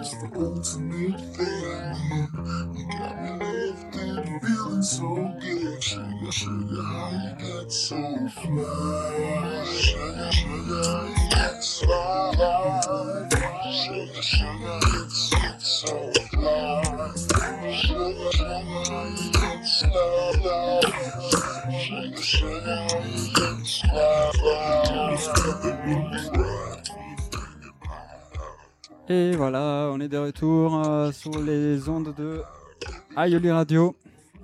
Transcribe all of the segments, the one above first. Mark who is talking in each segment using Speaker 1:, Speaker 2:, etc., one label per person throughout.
Speaker 1: ultimate thing. You got me lifted, feeling so good. Sugar, sugar, how you get so fly? Sugar, sugar, how you get so fly? Sugar, sugar, it's so fly. Sugar, sugar, how you get so fly? Sugar, sugar, how you get so fly?
Speaker 2: Et voilà, on est de retour sur les ondes de Aïoli Radio.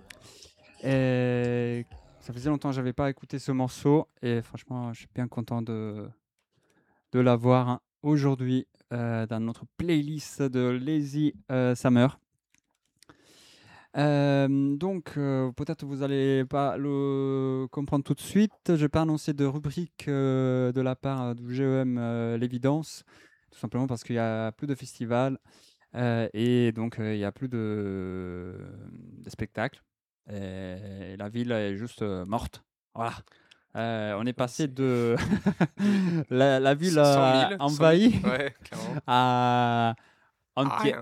Speaker 2: Et ça faisait longtemps que j'avais pas écouté ce morceau et franchement, je suis bien content de l'avoir aujourd'hui dans notre playlist de Lazy Summer. Donc, peut-être vous n'allez pas le comprendre tout de suite. Je vais pas annoncer de rubrique de la part du GEM L'Évidence, tout simplement parce qu'il y a plus de festivals et donc il y a plus de spectacles. Et la ville est juste morte. Voilà. On est passé de la ville
Speaker 3: 100 000,
Speaker 2: envahie
Speaker 3: ouais, clairement.
Speaker 2: à
Speaker 3: rien.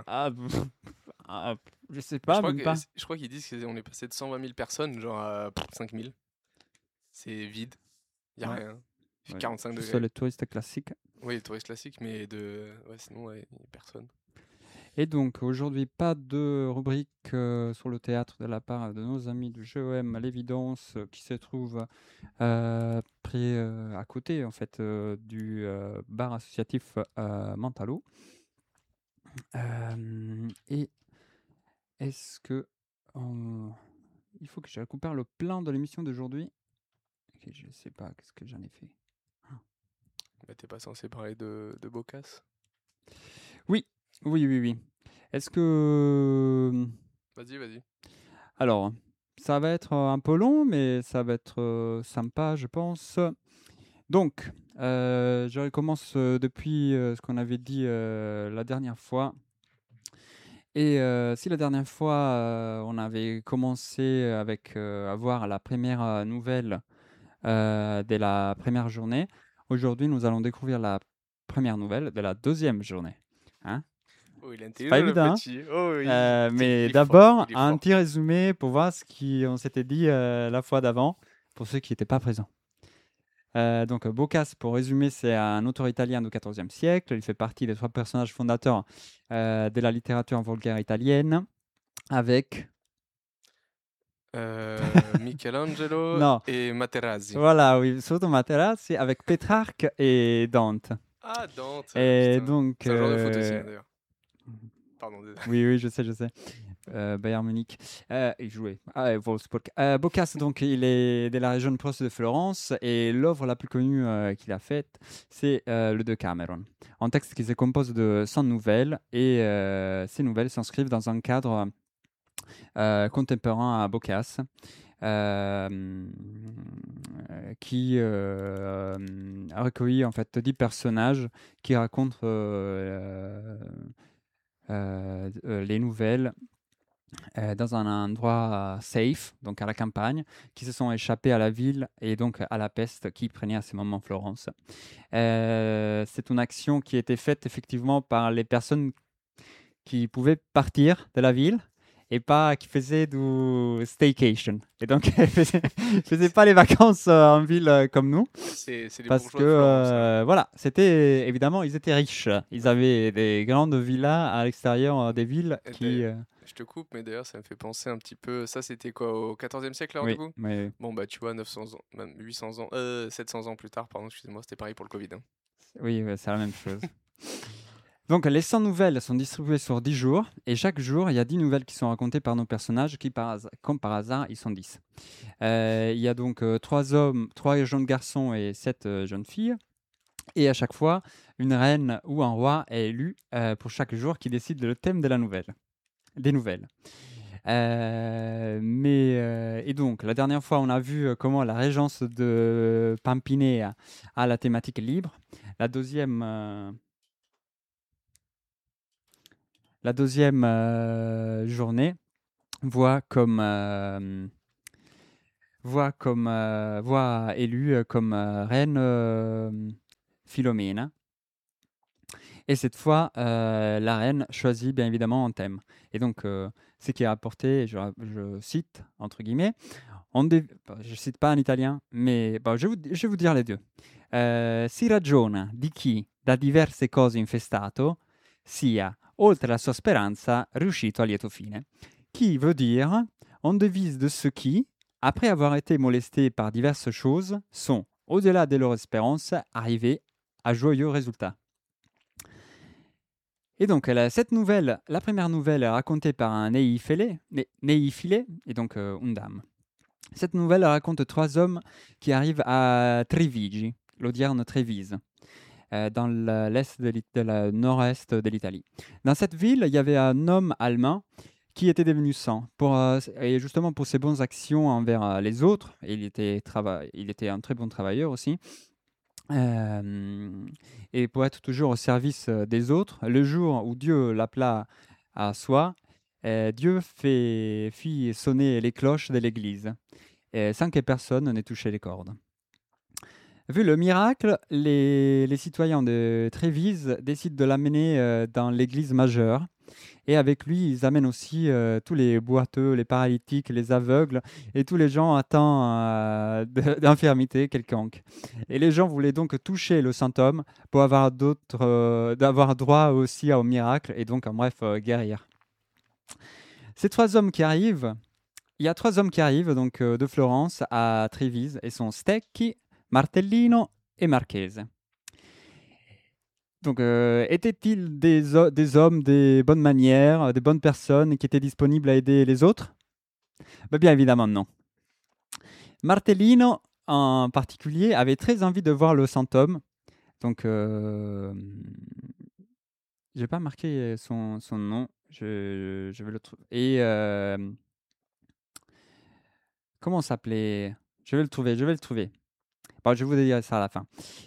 Speaker 2: je sais
Speaker 3: Mais
Speaker 2: pas, même pas.
Speaker 3: je crois qu'ils disent qu'on est passé de 120 000 personnes, genre à 5 000. C'est vide. Il n'y a
Speaker 2: Ouais.
Speaker 3: rien. Il fait
Speaker 2: Ouais,
Speaker 3: 45
Speaker 2: juste
Speaker 3: degrés.
Speaker 2: les touristes classiques.
Speaker 3: Oui, les touristes classiques, mais sinon, il n'y a personne.
Speaker 2: Et donc, aujourd'hui, pas de rubrique sur le théâtre de la part de nos amis du GEM L'Évidence qui se trouve près, à côté, en fait, du bar associatif Mentalo. Et est-ce que... il faut que je récupère le plan de l'émission d'aujourd'hui. Ok, je sais pas, qu'est-ce que j'en ai fait.
Speaker 3: Mais t'es pas censé parler de Bocas?
Speaker 2: Oui. Est-ce que...
Speaker 3: Vas-y.
Speaker 2: Alors, ça va être un peu long, mais ça va être sympa, je pense. Donc, je recommence depuis ce qu'on avait dit la dernière fois. Et si la dernière fois, on avait commencé avec avoir la première nouvelle dès la première journée, aujourd'hui, nous allons découvrir la première nouvelle de la deuxième journée. Hein?
Speaker 3: Oh, il est
Speaker 2: C'est pas
Speaker 3: intelligent, le
Speaker 2: évident, hein?
Speaker 3: petit. Oh, oui.
Speaker 2: Mais
Speaker 3: Il est
Speaker 2: d'abord,
Speaker 3: fort, il est
Speaker 2: un
Speaker 3: fort.
Speaker 2: petit résumé pour voir ce qu'on s'était dit la fois d'avant, pour ceux qui n'étaient pas présents. Donc, Bocas, pour résumer, c'est un auteur italien du XIVe siècle. Il fait partie des 3 personnages fondateurs de la littérature vulgaire italienne, avec...
Speaker 3: Michelangelo
Speaker 2: Non,
Speaker 3: et Materazzi.
Speaker 2: voilà, oui, surtout Materazzi, avec Pétrarque et Dante.
Speaker 3: Ah, Dante.
Speaker 2: Et
Speaker 3: Putain.
Speaker 2: donc...
Speaker 3: C'est un genre de foot aussi, hein, d'ailleurs. Pardon, désolé.
Speaker 2: Oui, je sais. Bayern Munich. Il jouait à Wolfsburg. Bocas, donc, il est de la région proche de Florence et l'œuvre la plus connue qu'il a faite, c'est le Decameron. Un texte qui se compose de 100 nouvelles et ces nouvelles s'inscrivent dans un cadre contemporain à Bocas. Qui a recueilli en fait 10 personnages qui racontent les nouvelles dans un endroit safe, donc à la campagne, qui se sont échappés à la ville et donc à la peste qui prenait à ce moment Florence. C'est une action qui était faite effectivement par les personnes qui pouvaient partir de la ville et pas qui faisaient du staycation. Et donc, ils faisaient pas les vacances en ville comme nous.
Speaker 3: C'est les
Speaker 2: Parce
Speaker 3: bourgeois de Florence.
Speaker 2: que, voilà, c'était évidemment, ils étaient riches. Ils avaient des grandes villas à l'extérieur des villes
Speaker 3: Et
Speaker 2: qui.
Speaker 3: Je te coupe, mais d'ailleurs, ça me fait penser un petit peu. Ça, c'était quoi, au XIVe siècle, alors,
Speaker 2: Oui,
Speaker 3: du coup?
Speaker 2: mais
Speaker 3: Bon, bah, tu vois, 900 ans, même 800 ans, 700 ans plus tard, pardon, excusez-moi, c'était pareil pour le Covid. Hein.
Speaker 2: oui, c'est la même chose. Donc, les 100 nouvelles sont distribuées sur 10 jours, et chaque jour, il y a 10 nouvelles qui sont racontées par nos personnages, qui, comme par hasard, ils sont 10. Il y a donc 3 hommes, 3 jeunes garçons et 7 jeunes filles. Et à chaque fois, une reine ou un roi est élu pour chaque jour qui décide le thème de la nouvelle, des nouvelles. Et donc, la dernière fois, on a vu comment la régence de Pampinea a la thématique libre. La deuxième journée voit élue comme reine Philomène. Et cette fois, la reine choisit bien évidemment un thème. Et donc, ce qui est rapporté, je cite, entre guillemets, je ne cite pas en italien, mais je vais vous dire les deux. Si ragiona di chi da diverse cose infestato sia, oltre la sua speranza, riuscito a lieto fine. Qui veut dire, on devise de ceux qui, après avoir été molestés par diverses choses, sont, au-delà de leur espérance, arrivés à joyeux résultats. Et donc, cette nouvelle, la première nouvelle est racontée par un néiphilé, et donc une dame. Cette nouvelle raconte 3 hommes qui arrivent à Trevigi, l'odierne Trévise, dans l'est de la nord-est de l'Italie. Dans cette ville, il y avait un homme allemand qui était devenu saint, et justement pour ses bonnes actions envers les autres. Il était un très bon travailleur aussi. Et pour être toujours au service des autres, le jour où Dieu l'appela à soi, Dieu fit sonner les cloches de l'église, sans que personne n'ait touché les cordes. Vu le miracle, les citoyens de Trévise décident de l'amener dans l'église majeure. Et avec lui, ils amènent aussi tous les boiteux, les paralytiques, les aveugles et tous les gens atteints d'infirmité quelconque. Et les gens voulaient donc toucher le saint homme pour avoir d'avoir droit aussi au miracle et donc, en bref, guérir. Ces 3 hommes qui arrivent, il y a 3 hommes qui arrivent donc de Florence à Trévise et sont Stecchi, Martellino et Marchese. Donc, étaient-ils des hommes, des bonnes manières, des bonnes personnes qui étaient disponibles à aider les autres? Bien évidemment, non. Martellino, en particulier, avait très envie de voir le saint homme. Donc, je n'ai pas marqué son nom. Je vais le trouver. Et comment s'appelait? Je vais le trouver. Je vais vous dire ça à la fin.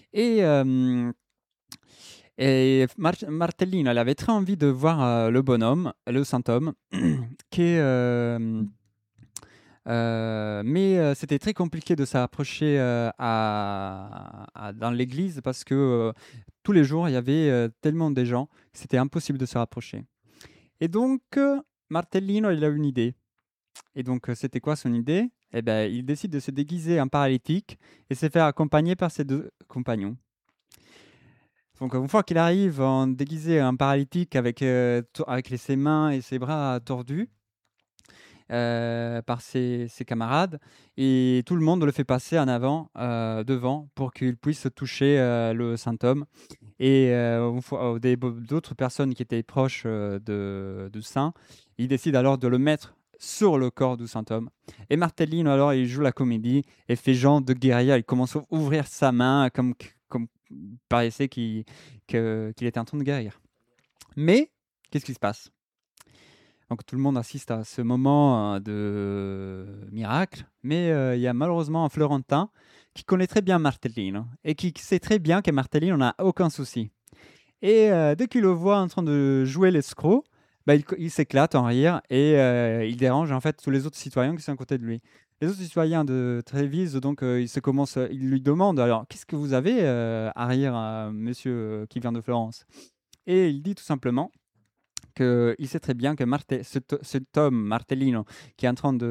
Speaker 2: Et Martellino, elle avait très envie de voir le bonhomme, le saint homme, mais c'était très compliqué de s'approcher dans l'église parce que tous les jours, il y avait tellement de gens que c'était impossible de se rapprocher. Et donc, Martellino, il a une idée. Et donc, c'était quoi son idée? Eh ben, il décide de se déguiser en paralytique et se faire accompagner par ses 2 compagnons. Donc, une fois qu'il arrive en déguisé en paralytique avec ses mains et ses bras tordus par ses camarades, et tout le monde le fait passer en avant, devant, pour qu'il puisse toucher le saint homme. Et d'autres personnes qui étaient proches du saint, ils décident alors de le mettre sur le corps du saint homme. Et Martellino, alors, il joue la comédie et fait genre de guerrier. Il commence à ouvrir sa main comme paraissait qu'il était en train de guérir. Mais, qu'est-ce qui se passe? Donc tout le monde assiste à ce moment de miracle, mais il y a malheureusement un Florentin qui connaît très bien Martellino et qui sait très bien que Martellino n'a aucun souci. Et dès qu'il le voit en train de jouer l'escroc, il s'éclate en rire et il dérange en fait tous les autres citoyens qui sont à côté de lui. Les autres citoyens de Trévise, donc, ils lui demandent alors qu'est-ce que vous avez à rire, monsieur qui vient de Florence? Et il dit tout simplement qu'il sait très bien que cet homme Martellino qui est en train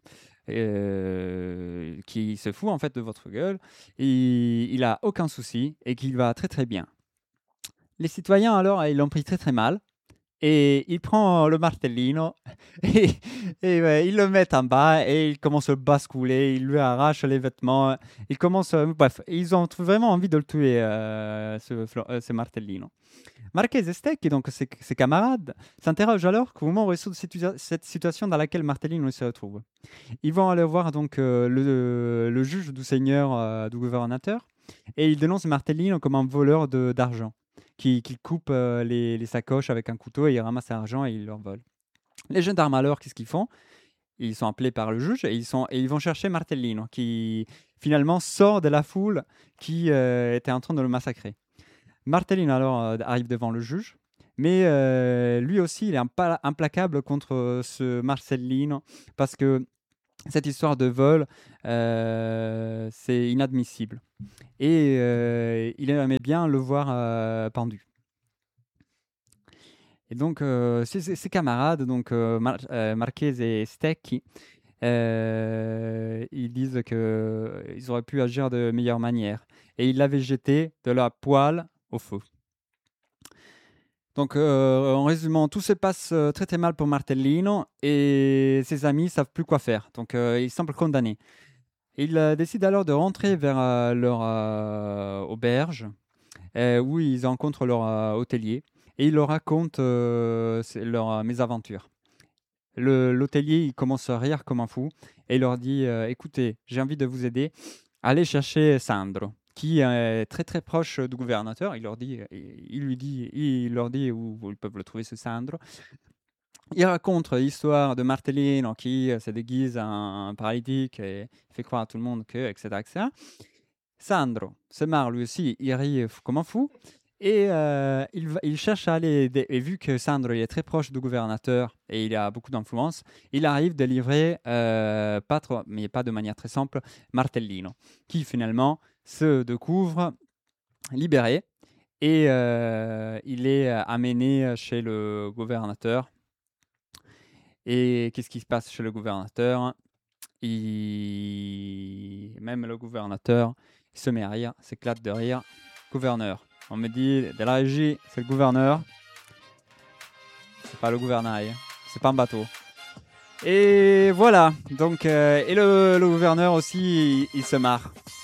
Speaker 2: qui se fout en fait de votre gueule, il a aucun souci et qu'il va très très bien. Les citoyens alors ils l'ont pris très très mal. Et il prend le Martellino et ils le mettent en bas et il commence à le basculer, il lui arrache les vêtements, bref, ils ont vraiment envie de le tuer, ce Martellino. Marchese et Stecchi, donc ses camarades, s'interrogent alors comment résoudre cette situation dans laquelle Martellino se retrouve. Ils vont aller voir donc le juge du seigneur, du gouvernateur, et ils dénoncent Martellino comme un voleur d'argent, qui coupe les sacoches avec un couteau et il ramasse l'argent et il leur vole. Les gendarmes alors, qu'est-ce qu'ils font? Ils sont appelés par le juge et ils vont chercher Martellino, qui finalement sort de la foule qui était en train de le massacrer. Martellino alors arrive devant le juge, mais lui aussi il est implacable contre ce Marcellino parce que cette histoire de vol, c'est inadmissible. Et il aimait bien le voir pendu. Et donc, ses camarades, donc Marchese et Stecchi, ils disent qu'ils auraient pu agir de meilleure manière. Et ils l'avaient jeté de la poêle au feu. Donc, en résumant, tout se passe très très mal pour Martellino et ses amis ne savent plus quoi faire. Donc, ils semblent condamnés. Ils décident alors de rentrer vers leur auberge où ils rencontrent leur hôtelier et ils leur racontent leur mésaventure. L'hôtelier il commence à rire comme un fou et il leur dit écoutez, j'ai envie de vous aider, allez chercher Sandro qui est très très proche du gouvernateur. Il leur dit où ils peuvent le trouver, ce Sandro. Il raconte l'histoire de Martellino qui se déguise en paralytique et fait croire à tout le monde que, etc., etc. Sandro se marre lui aussi, il rit comme un fou. Et il cherche à aller, et vu que Sandro il est très proche du gouvernateur et il a beaucoup d'influence, il arrive de livrer, mais pas de manière très simple, Martellino, qui finalement se découvre libéré et il est amené chez le gouvernateur. Et qu'est-ce qui se passe chez le gouvernateur? Même le gouvernateur il se met à rire, s'éclate de rire. Gouverneur. On me dit de la régie, c'est le gouverneur. C'est pas le gouvernail. C'est pas un bateau. Et voilà. Donc, et le gouverneur aussi, il se marre.